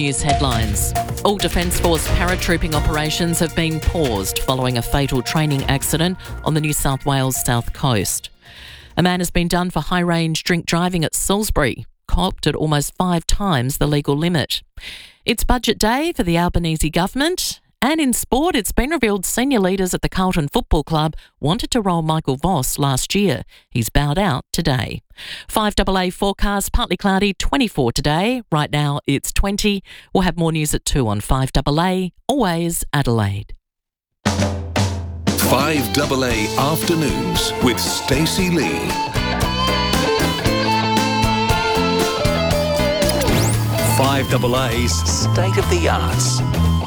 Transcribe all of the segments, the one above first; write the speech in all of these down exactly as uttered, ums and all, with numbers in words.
news headlines. All Defence Force paratrooping operations have been paused following a fatal training accident on the New South Wales south coast. A man has been done for high-range drink driving at Salisbury, copped at almost five times the legal limit. It's budget day for the Albanese government. And in sport, it's been revealed senior leaders at the Carlton Football Club wanted to roll Michael Voss last year. He's bowed out today. five A A forecast, partly cloudy, twenty-four today. Right now it's twenty. We'll have more news at two on five A A, always Adelaide. five A A Afternoons with Stacey Lee. five A A's State of the Arts.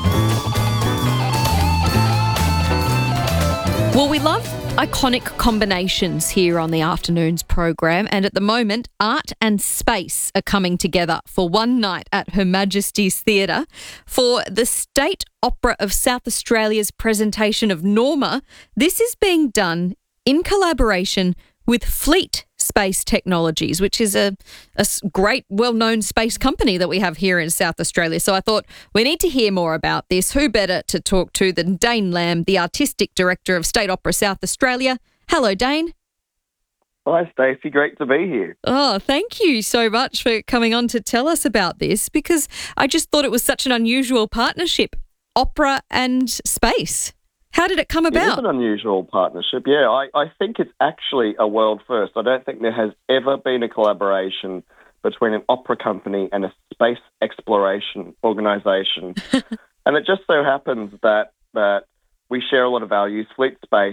Well, we love iconic combinations here on the Afternoons program, and at the moment, art and space are coming together for one night at Her Majesty's Theatre for the State Opera of South Australia's presentation of Norma. This is being done in collaboration with Fleet Space Technologies, which is a, a great, well-known space company that we have here in South Australia. So I thought we need to hear more about this. Who better to talk to than Dane Lamb, the Artistic Director of State Opera South Australia. Hello, Dane. Hi, Stacey. Great to be here. Oh, thank you so much for coming on to tell us about this, because I just thought it was such an unusual partnership, opera and space. How did it come about? It is an unusual partnership, yeah. I, I think it's actually a world first. I don't think there has ever been a collaboration between an opera company and a space exploration organisation. And it just so happens that that we share a lot of values. Fleet Space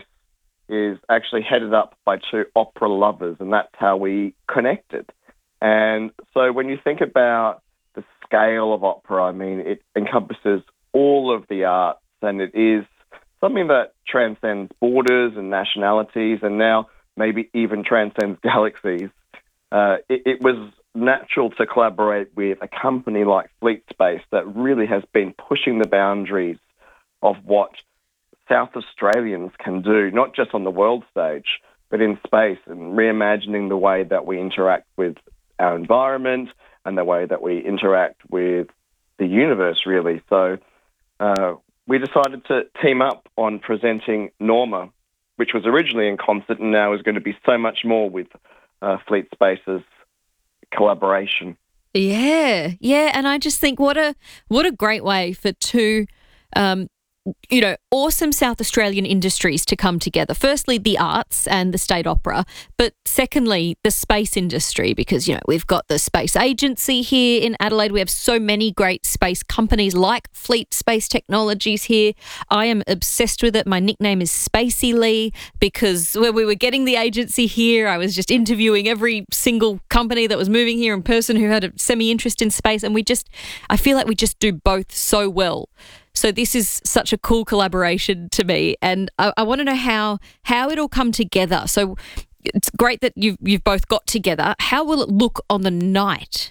is actually headed up by two opera lovers, and that's how we connected. And so when you think about the scale of opera, I mean, it encompasses all of the arts, and it is something that transcends borders and nationalities, and now maybe even transcends galaxies. Uh, it, it was natural to collaborate with a company like Fleet Space that really has been pushing the boundaries of what South Australians can do, not just on the world stage, but in space, and reimagining the way that we interact with our environment and the way that we interact with the universe, really. So uh, we decided to team up on presenting Norma, which was originally in concert and now is going to be so much more with uh, Fleet Space's collaboration. Yeah, yeah, and I just think what a what a great way for two um, you know, awesome South Australian industries to come together. Firstly, the arts and the State Opera, but secondly, the space industry, because, you know, we've got the Space Agency here in Adelaide. We have so many great space companies like Fleet Space Technologies here. I am obsessed with it. My nickname is Spacey Lee, because when we were getting the agency here, I was just interviewing every single company that was moving here in person who had a semi-interest in space, and we just, I feel like we just do both so well. So this is such a cool collaboration to me, and I, I want to know how how it'll come together. So it's great that you've you've both got together. How will it look on the night?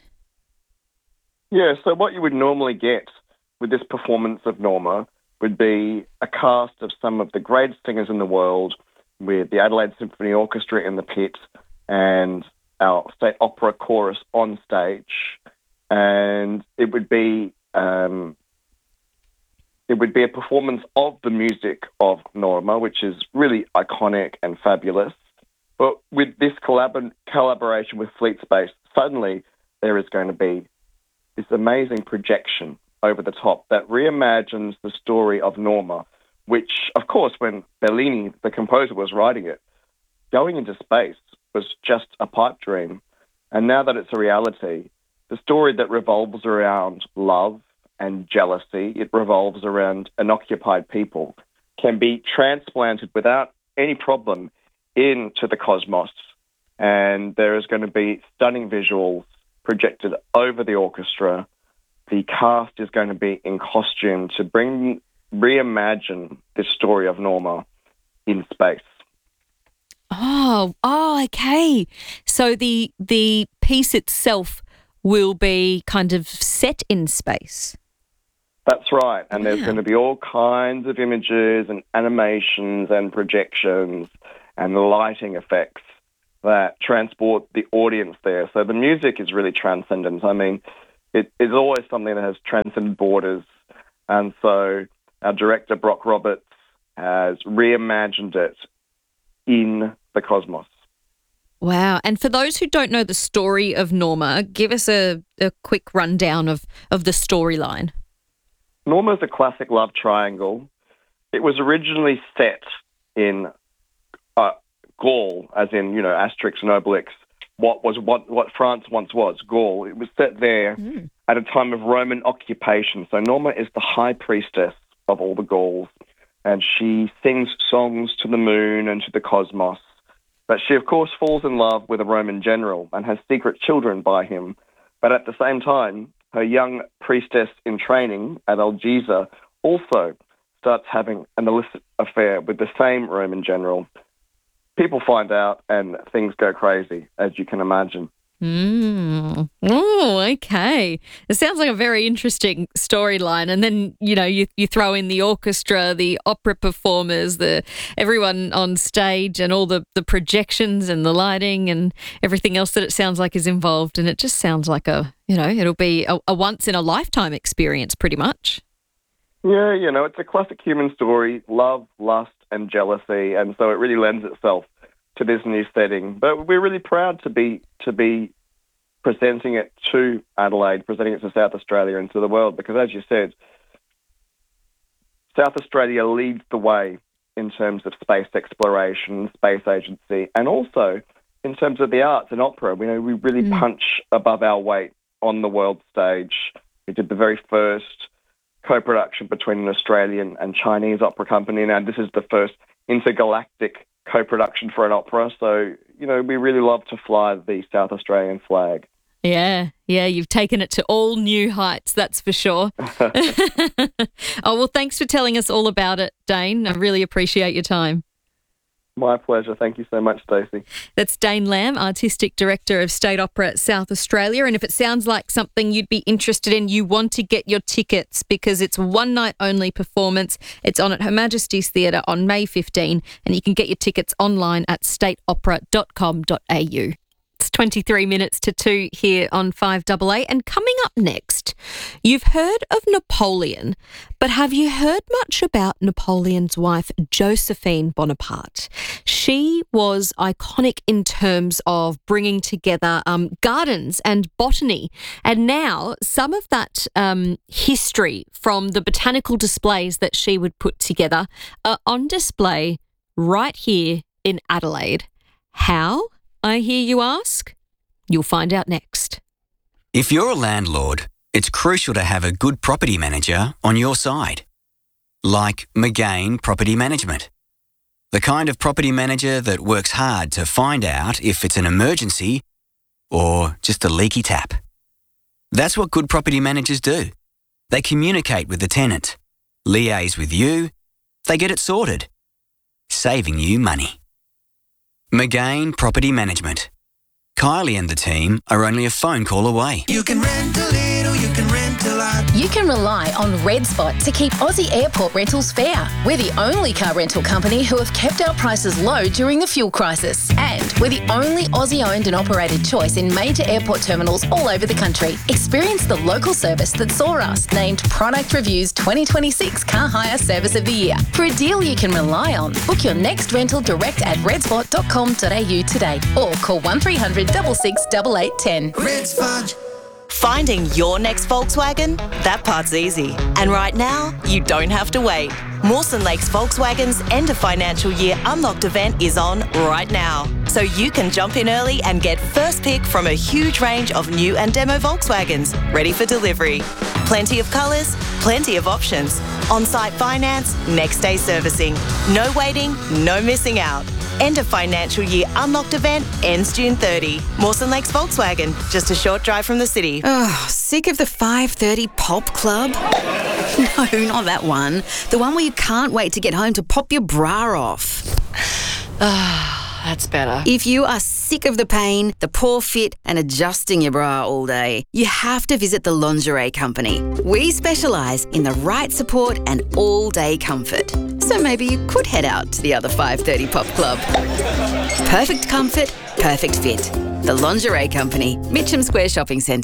Yeah, so what you would normally get with this performance of Norma would be a cast of some of the greatest singers in the world, with the Adelaide Symphony Orchestra in the pit and our State Opera chorus on stage, and it would be um, It would be a performance of the music of Norma, which is really iconic and fabulous. But with this collab- collaboration with Fleet Space, suddenly there is going to be this amazing projection over the top that reimagines the story of Norma, which, of course, when Bellini, the composer, was writing it, going into space was just a pipe dream. And now that it's a reality, the story that revolves around love and jealousy, it revolves around an occupied people, can be transplanted without any problem into the cosmos. And there is going to be stunning visuals projected over the orchestra. The cast is going to be in costume to bring reimagine this story of Norma in space. Oh, oh, okay. So the the piece itself will be kind of set in space. That's right. And Yeah. there's going to be all kinds of images and animations and projections and lighting effects that transport the audience there. So the music is really transcendent. I mean, it is always something that has transcended borders. And so our director, Brock Roberts, has reimagined it in the cosmos. Wow. And for those who don't know the story of Norma, give us a, a quick rundown of, of the storyline. Norma is a classic love triangle. It was originally set in uh, Gaul, as in, you know, Asterix and Obelix, what was what, what France once was, Gaul. It was set there mm. at a time of Roman occupation. So Norma is the high priestess of all the Gauls, and she sings songs to the moon and to the cosmos. But she, of course, falls in love with a Roman general and has secret children by him. But at the same time, her young priestess in training at Algeza also starts having an illicit affair with the same Roman general. People find out and things go crazy, as you can imagine. Mm. Oh, okay. It sounds like a very interesting storyline. And then, you know, you, you throw in the orchestra, the opera performers, the everyone on stage and all the, the projections and the lighting and everything else that it sounds like is involved. And it just sounds like a, you know, it'll be a, a once-in-a-lifetime experience pretty much. Yeah, you know, it's a classic human story, love, lust and jealousy. And so it really lends itself to this new setting. But we're really proud to be to be presenting it to Adelaide, presenting it to South Australia and to the world, because as you said, South Australia leads the way in terms of space exploration, space agency, and also in terms of the arts and opera. You know, we really mm. punch above our weight on the world stage. We did the very first co-production between an Australian and Chinese opera company. Now, this is the first intergalactic co-production for an opera. So, you know, we really love to fly the South Australian flag. Yeah, yeah, you've taken it to all new heights, that's for sure. Oh, well, thanks for telling us all about it, Dane. I really appreciate your time. My pleasure. Thank you so much, Stacey. That's Dane Lamb, Artistic Director of State Opera South Australia. And if it sounds like something you'd be interested in, you want to get your tickets because it's one night only performance. It's on at Her Majesty's Theatre on May fifteenth, and you can get your tickets online at state opera dot com dot a u. It's twenty-three minutes to two here on five A A. And coming up next, you've heard of Napoleon, but have you heard much about Napoleon's wife, Josephine Bonaparte? She was iconic in terms of bringing together um, gardens and botany. And now some of that um, history from the botanical displays that she would put together are on display right here in Adelaide. How? I hear you ask? You'll find out next. If you're a landlord, it's crucial to have a good property manager on your side. Like McGain Property Management. The kind of property manager that works hard to find out if it's an emergency or just a leaky tap. That's what good property managers do. They communicate with the tenant, liaise with you, they get it sorted, saving you money. McGain Property Management. Kylie and the team are only a phone call away. You can rent a little, you can rent a lot. You can rely on Red Spot to keep Aussie airport rentals fair. We're the only car rental company who have kept our prices low during the fuel crisis. And we're the only Aussie-owned and operated choice in major airport terminals all over the country. Experience the local service that saw us named Product Review's twenty twenty-six Car Hire Service of the Year. For a deal you can rely on, book your next rental direct at red spot dot com dot a u today or call one three hundred, six six, eight eight one zero. Red Spot. Finding your next Volkswagen? That part's easy. And right now, you don't have to wait. Mawson Lakes Volkswagen's end of financial year Unlocked event is on right now. So you can jump in early and get first pick from a huge range of new and demo Volkswagens ready for delivery. Plenty of colours, plenty of options. On-site finance, next day servicing. No waiting, no missing out. End of financial year Unlocked event ends June thirtieth. Mawson Lakes Volkswagen, just a short drive from the city. Oh, sick of the five thirty pop club? No, not that one. The one where you can't wait to get home to pop your bra off. Ah, that's better. If you are sick of the pain, the poor fit and adjusting your bra all day, you have to visit the Lingerie Company. We specialise in the right support and all-day comfort. So maybe you could head out to the other five thirty pop club. Perfect comfort, perfect fit. The Lingerie Company, Mitcham Square Shopping Centre.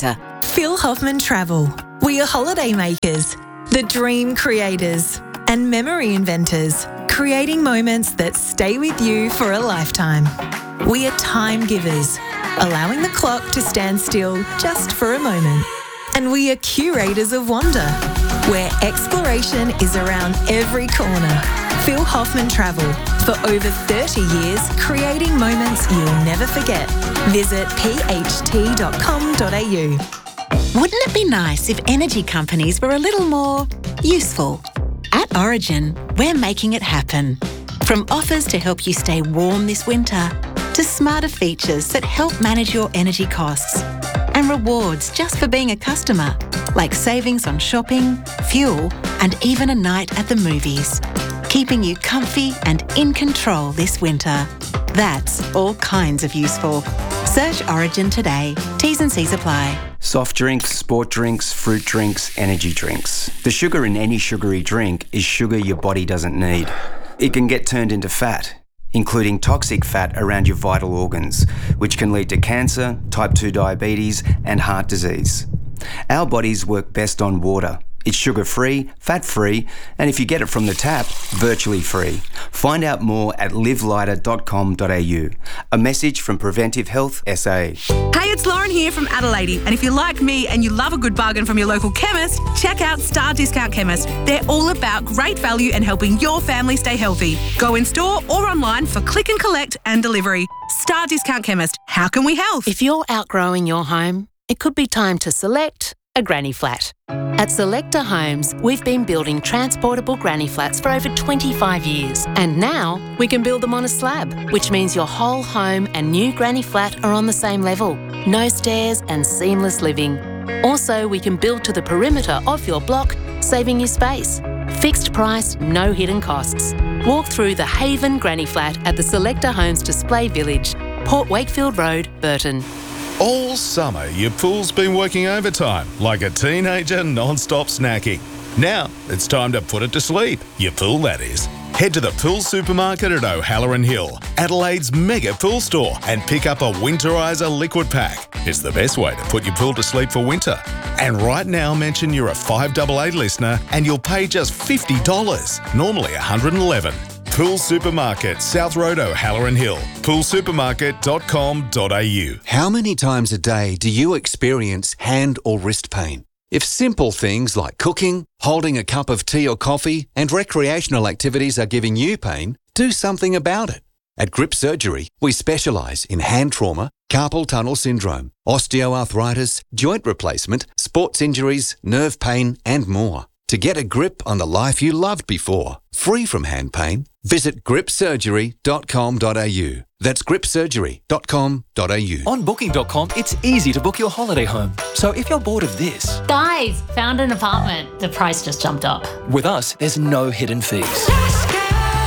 Phil Hoffman Travel. We are holiday makers, the dream creators, and memory inventors, creating moments that stay with you for a lifetime. We are time givers, allowing the clock to stand still just for a moment. And we are curators of wonder, where exploration is around every corner. Phil Hoffman Travel. For over thirty years, creating moments you'll never forget. Visit p h t dot com dot a u. Wouldn't it be nice if energy companies were a little more useful? At Origin, we're making it happen. From offers to help you stay warm this winter, to smarter features that help manage your energy costs, and rewards just for being a customer, like savings on shopping, fuel, and even a night at the movies, keeping you comfy and in control this winter. That's all kinds of useful. Search Origin today. T's and C's apply. Soft drinks, sport drinks, fruit drinks, energy drinks. The sugar in any sugary drink is sugar your body doesn't need. It can get turned into fat, including toxic fat around your vital organs, which can lead to cancer, type two diabetes, and heart disease. Our bodies work best on water. It's sugar-free, fat-free, and if you get it from the tap, virtually free. Find out more at live lighter dot com dot a u. A message from Preventive Health S A. Hey, it's Lauren here from Adelaide, and if you're like me and you love a good bargain from your local chemist, check out Star Discount Chemist. They're all about great value and helping your family stay healthy. Go in store or online for click and collect and delivery. Star Discount Chemist. How can we help? If you're outgrowing your home, it could be time to select a granny flat. At Selector Homes, we've been building transportable granny flats for over twenty-five years. And now we can build them on a slab, which means your whole home and new granny flat are on the same level. No stairs and seamless living. Also, we can build to the perimeter of your block, saving you space. Fixed price, no hidden costs. Walk through the Haven Granny Flat at the Selector Homes Display Village, Port Wakefield Road, Burton. All summer, your pool's been working overtime, like a teenager non-stop snacking. Now, it's time to put it to sleep. Your pool, that is. Head to the Pool Supermarket at O'Halloran Hill, Adelaide's mega pool store, and pick up a Winterizer liquid pack. It's the best way to put your pool to sleep for winter. And right now, mention you're a five eight eight listener and you'll pay just fifty dollars, normally one hundred eleven dollars. Pool Supermarket, South Road, O'Halloran Hill. pool supermarket dot com dot a u. How many times a day do you experience hand or wrist pain? If simple things like cooking, holding a cup of tea or coffee, and recreational activities are giving you pain, do something about it. At Grip Surgery, we specialise in hand trauma, carpal tunnel syndrome, osteoarthritis, joint replacement, sports injuries, nerve pain, and more. To get a grip on the life you loved before, free from hand pain, visit grip surgery dot com dot a u. That's grip surgery dot com dot a u. On booking dot com, it's easy to book your holiday home. So if you're bored of this... Guys, found an apartment. The price just jumped up. With us, there's no hidden fees. Let's go,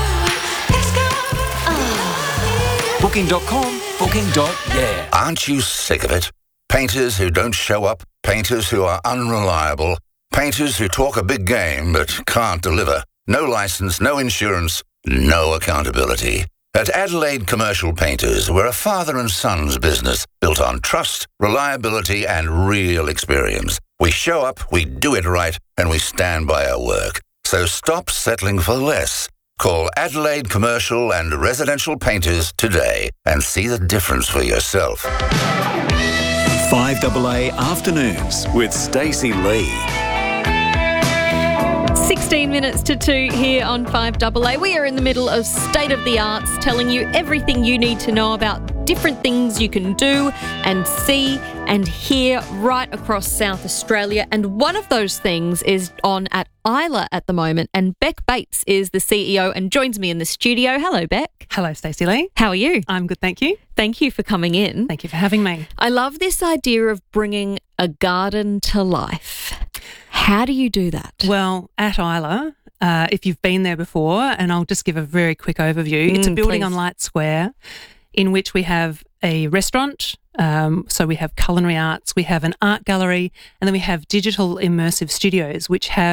let's go. Oh. booking dot com, booking dot yeah. Aren't you sick of it? Painters who don't show up, painters who are unreliable, painters who talk a big game but can't deliver. No license, no insurance, no accountability. At Adelaide Commercial Painters, we're a father and son's business built on trust, reliability, and real experience. We show up, we do it right, and we stand by our work. So stop settling for less. Call Adelaide Commercial and Residential Painters today and see the difference for yourself. five A A Afternoons with Stacey Lee. sixteen minutes to two here on five A A. We are in the middle of State of the Arts, telling you everything you need to know about different things you can do and see and hear right across South Australia. And one of those things is on at Isla at the moment. And Beck Bates is the C E O and joins me in the studio. Hello, Beck. Hello, Stacey Lee. How are you? I'm good, thank you. Thank you for coming in. Thank you for having me. I love this idea of bringing a garden to life. How do you do that? Well, at Isla, uh, if you've been there before, and I'll just give a very quick overview. Mm, it's a building please. on Light Square in which we have a restaurant, um, so we have culinary arts, we have an art gallery, and then we have digital immersive studios which have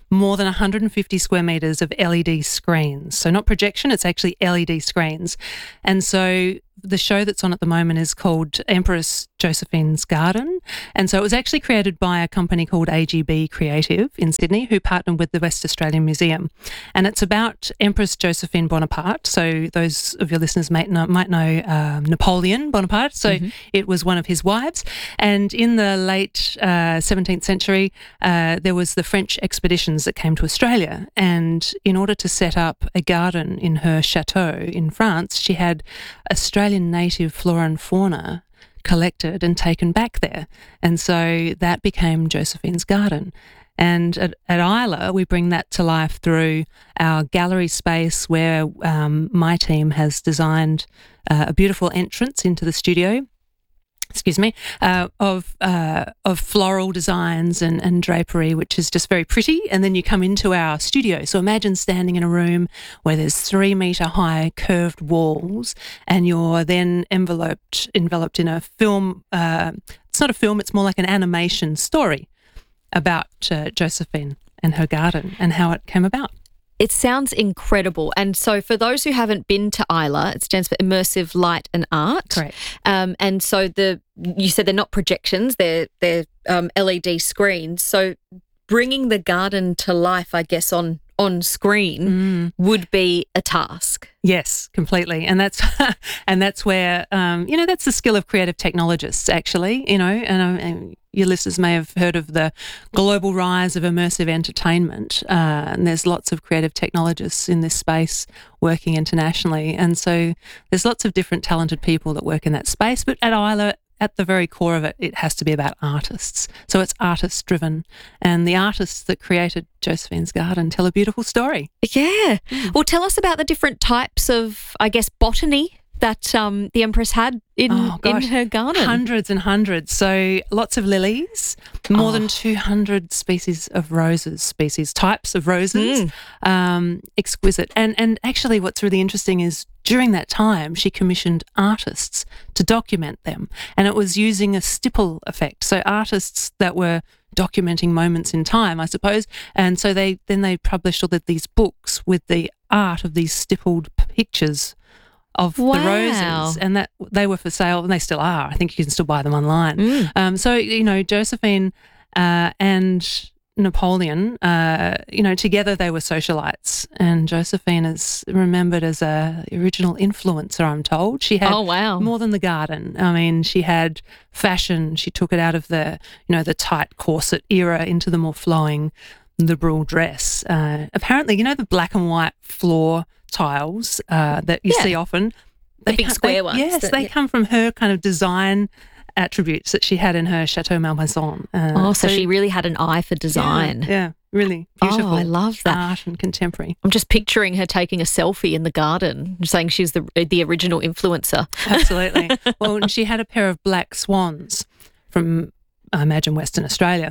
more than one hundred fifty square metres of L E D screens. So not projection, it's actually L E D screens. And so the show that's on at the moment is called Empress Josephine's Garden. And so it was actually created by a company called A G B Creative in Sydney, who partnered with the West Australian Museum. And it's about Empress Josephine Bonaparte. So those of your listeners might know, might know um, Napoleon Bonaparte. So mm-hmm. it was one of his wives. And in the late uh, seventeenth century, uh, there was the French expeditions that came to Australia. And in order to set up a garden in her chateau in France, she had Australian native flora and fauna collected and taken back there. And so that became Josephine's Garden. And at, at Isla, we bring that to life through our gallery space where um, my team has designed uh, a beautiful entrance into the studio. Excuse me, uh, of uh, of floral designs and, and drapery, which is just very pretty. And then you come into our studio. So imagine standing in a room where there's three metre high curved walls, and you're then enveloped enveloped in a film. Uh, it's not a film; it's more like an animation story about uh, Josephine and her garden and how it came about. It sounds incredible. And so for those who haven't been to Isla, it stands for Immersive Light and Art. Correct. Um, and so the you said they're not projections, they're, they're um, L E D screens. So bringing the garden to life, I guess, on on screen mm. would be a task. Yes, completely. And that's and that's where, um, you know, that's the skill of creative technologists, actually, you know, and, um, and your listeners may have heard of the global rise of immersive entertainment. Uh, and there's lots of creative technologists in this space working internationally. And so there's lots of different talented people that work in that space. But at Isla, at the very core of it, it has to be about artists. So it's artist-driven. And the artists that created Josephine's Garden tell a beautiful story. Yeah. Mm. Well, tell us about the different types of, I guess, botany that um, the Empress had in, oh, gosh. in her garden. Hundreds and hundreds. So lots of lilies, more oh. than two hundred species of roses, species, types of roses. Mm. Um, exquisite. And, and actually what's really interesting is during that time she commissioned artists to document them. And it was using a stipple effect. So artists that were documenting moments in time, I suppose. And so they then they published all of these books with the art of these stippled pictures of wow. the roses, and that they were for sale, and they still are. I think you can still buy them online. Mm. Um, so, you know, Josephine uh, and Napoleon, uh, you know, together they were socialites, and Josephine is remembered as a original influencer, I'm told. She had oh, wow. more than the garden. I mean, she had fashion. She took it out of the, you know, the tight corset era into the more flowing liberal dress. Uh, apparently, you know, the black and white floor tiles uh, that you yeah. see often. The big square they, ones. Yes, that, they yeah. come from her kind of design attributes that she had in her Chateau Malmaison. Uh, oh, so, so she really had an eye for design. Yeah, yeah, really beautiful. Oh, I love that. Art and contemporary. I'm just picturing her taking a selfie in the garden, saying she's the the original influencer. Absolutely. Well, and she had a pair of black swans from, I imagine, Western Australia.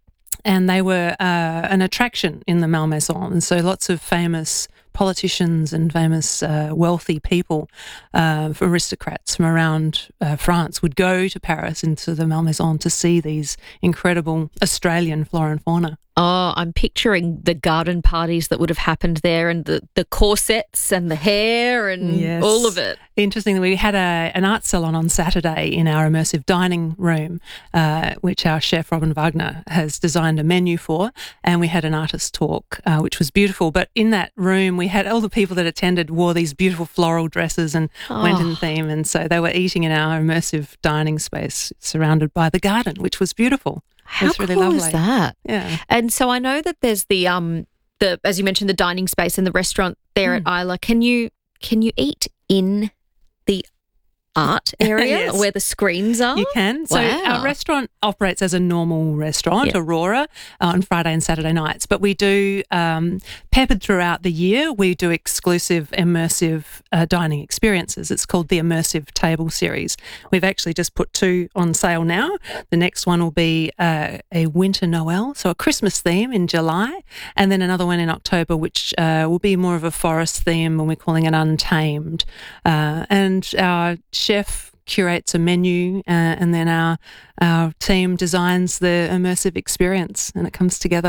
And they were uh, an attraction in the Malmaison. And so lots of famous politicians and famous uh, wealthy people, uh, aristocrats from around uh, France would go to Paris into the Malmaison to see these incredible Australian flora and fauna. Oh, I'm picturing the garden parties that would have happened there, and the, the corsets and the hair and yes. all of it. Interestingly, we had a, an art salon on Saturday in our immersive dining room, uh, which our chef Robin Wagner has designed a menu for, and we had an artist talk, uh, which was beautiful. But in that room, we had all the people that attended wore these beautiful floral dresses and oh. went in theme, and so they were eating in our immersive dining space surrounded by the garden, which was beautiful. How it was really cool lovely. is that? Yeah. And so I know that there's the um the as you mentioned the dining space and the restaurant there mm. at Isla. Can you can you eat in the art area yes. where the screens are? You can. So wow. our restaurant operates as a normal restaurant, yep. Aurora, on Friday and Saturday nights. But we do, um, peppered throughout the year, we do exclusive immersive uh, dining experiences. It's called the Immersive Table Series. We've actually just put two on sale now. The next one will be uh, a Winter Noel, so a Christmas theme in July, and then another one in October, which uh, will be more of a forest theme, and we're calling it Untamed. Uh, and our chef curates a menu, uh, and then our our team designs the immersive experience, and it comes together.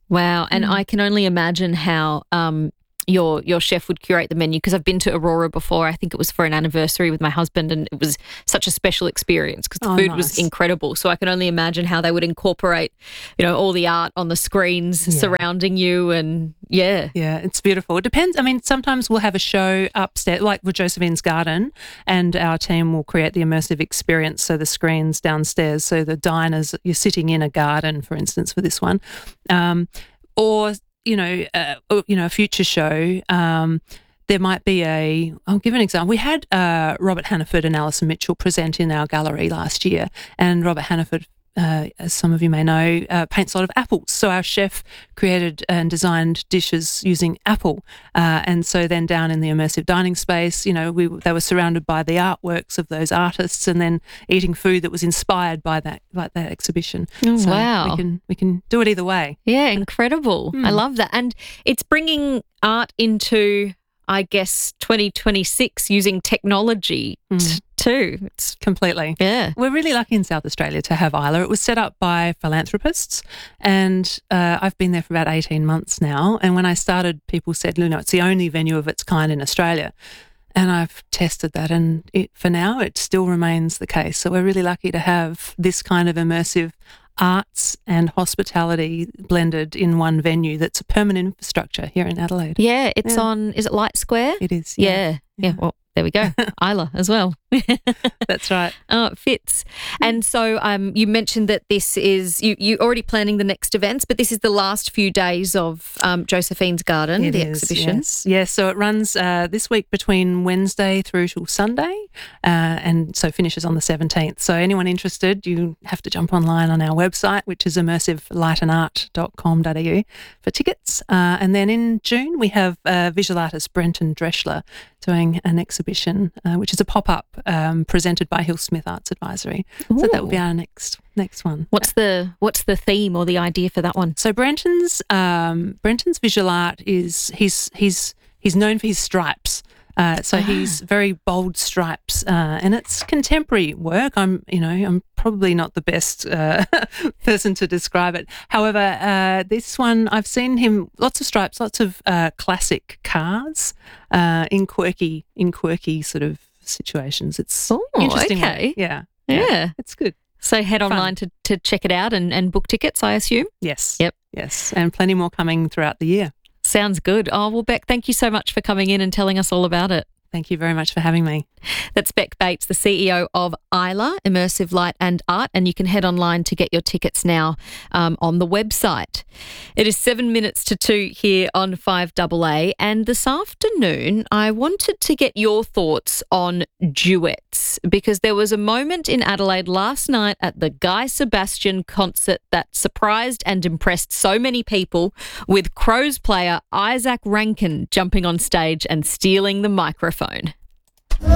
Wow. And Mm. I can only imagine how um, your your chef would curate the menu, because I've been to Aurora before. I think it was for an anniversary with my husband, and it was such a special experience because the Oh, food nice. was incredible. So I can only imagine how they would incorporate, you know, all the art on the screens Yeah. surrounding you, and yeah. Yeah, it's beautiful. It depends. I mean, sometimes we'll have a show upstairs, like with Josephine's Garden, and our team will create the immersive experience. So the screens downstairs, so the diners, you're sitting in a garden, for instance, for this one, um, or you know, uh, or, you know, a future show. Um, there might be a. I'll give an example. We had uh, Robert Hannaford and Alison Mitchell present in our gallery last year, and Robert Hannaford, Uh, as some of you may know, uh, paints a lot of apples. So our chef created and designed dishes using apple. Uh, and so then down in the immersive dining space, you know, we they were surrounded by the artworks of those artists, and then eating food that was inspired by that by that exhibition. Oh, so wow. We can, we can do it either way. Yeah, incredible. Hmm. I love that. And it's bringing art into, I guess, twenty twenty-six using technology t- too. It's completely. Yeah. We're really lucky in South Australia to have Isla. It was set up by philanthropists, and uh, I've been there for about eighteen months now. And when I started, people said, you know, it's the only venue of its kind in Australia. And I've tested that, and it, for now, it still remains the case. So we're really lucky to have this kind of immersive arts and hospitality blended in one venue that's a permanent infrastructure here in Adelaide. Yeah, it's Yeah. on, is it Light Square? It is. Yeah. Yeah. Well, there we go. Isla as well. That's right. Oh, it fits. And so um, you mentioned that this is, you, you're already planning the next events, but this is the last few days of um, Josephine's Garden, It the is, exhibition. Yes. yes, so it runs uh, this week between Wednesday through till Sunday, uh, and so finishes on the seventeenth. So anyone interested, you have to jump online on our website, which is immersive light and art dot com dot a u for tickets. Uh, and then in June, we have uh, visual artist Brenton Dreschler doing an exhibition, uh, which is a pop-up um, presented by Hill Smith Arts Advisory. So that will be our next next one. What's the what's the theme or the idea for that one? So Brenton's um, Brenton's visual art is he's he's he's known for his stripes. Uh, so he's very bold stripes, uh, and it's contemporary work. I'm, you know, I'm probably not the best uh, person to describe it. However, uh, this one I've seen him lots of stripes, lots of uh, classic cars uh, in quirky, in quirky sort of situations. It's Oh, interesting. okay. Yeah, Yeah. it's good. So head Fun. online to, to check it out and, and book tickets, I assume? Yes. Yep. Yes, and plenty more coming throughout the year. Sounds good. Oh, well, Beck, thank you so much for coming in and telling us all about it. Thank you very much for having me. That's Beck Bates, the C E O of Isla, Immersive Light and Art, and you can head online to get your tickets now um, on the website. It is seven minutes to two here on five A A, and this afternoon I wanted to get your thoughts on duets, because there was a moment in Adelaide last night at the Guy Sebastian concert that surprised and impressed so many people, with Crows player Isaac Rankin jumping on stage and stealing the microphone.